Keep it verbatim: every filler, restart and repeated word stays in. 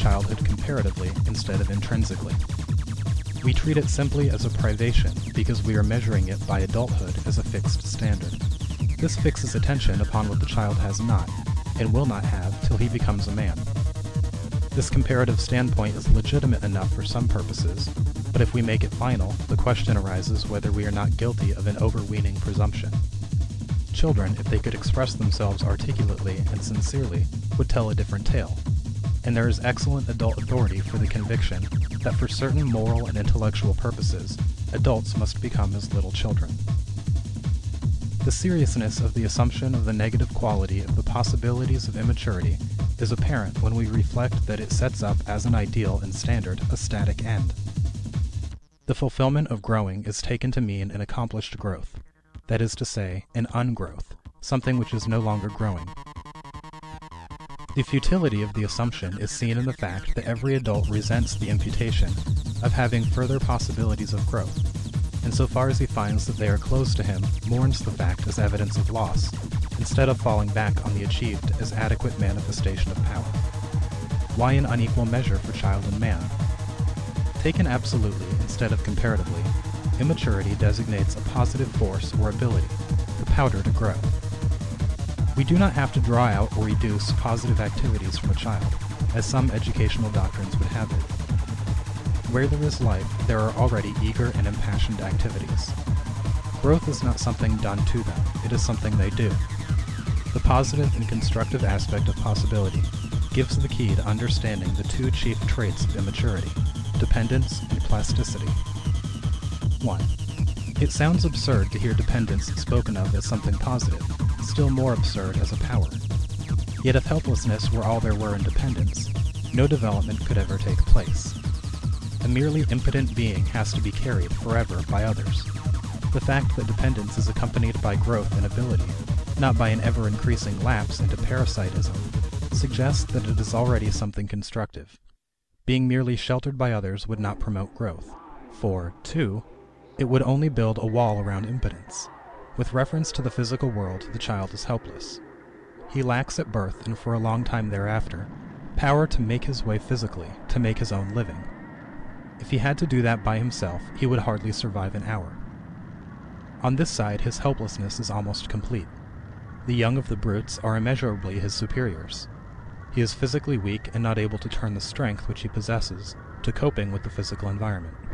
childhood comparatively instead of intrinsically. We treat it simply as a privation because we are measuring it by adulthood as a fixed standard. This fixes attention upon what the child has not, and will not have till he becomes a man. This comparative standpoint is legitimate enough for some purposes, but if we make it final, the question arises whether we are not guilty of an overweening presumption. Children, if they could express themselves articulately and sincerely, would tell a different tale, and there is excellent adult authority for the conviction that for certain moral and intellectual purposes, adults must become as little children. The seriousness of the assumption of the negative quality of the possibilities of immaturity is apparent when we reflect that it sets up as an ideal and standard a static end. The fulfillment of growing is taken to mean an accomplished growth, that is to say, an ungrowth, something which is no longer growing. The futility of the assumption is seen in the fact that every adult resents the imputation of having further possibilities of growth, and so far as he finds that they are closed to him, mourns the fact as evidence of loss, instead of falling back on the achieved as adequate manifestation of power. Why an unequal measure for child and man? Taken absolutely instead of comparatively, immaturity designates a positive force or ability, the powder to grow. We do not have to draw out or reduce positive activities from a child, as some educational doctrines would have it. Where there is life, there are already eager and impassioned activities. Growth is not something done to them, it is something they do. The positive and constructive aspect of possibility gives the key to understanding the two chief traits of immaturity, dependence and plasticity. one. It sounds absurd to hear dependence spoken of as something positive, still more absurd as a power. Yet if helplessness were all there were in dependence, no development could ever take place. A merely impotent being has to be carried forever by others. The fact that dependence is accompanied by growth and ability, not by an ever-increasing lapse into parasitism, suggests that it is already something constructive. Being merely sheltered by others would not promote growth, for, two, it would only build a wall around impotence. With reference to the physical world, the child is helpless. He lacks at birth, and for a long time thereafter, power to make his way physically, to make his own living. If he had to do that by himself, he would hardly survive an hour. On this side, his helplessness is almost complete. The young of the brutes are immeasurably his superiors. He is physically weak and not able to turn the strength which he possesses to coping with the physical environment.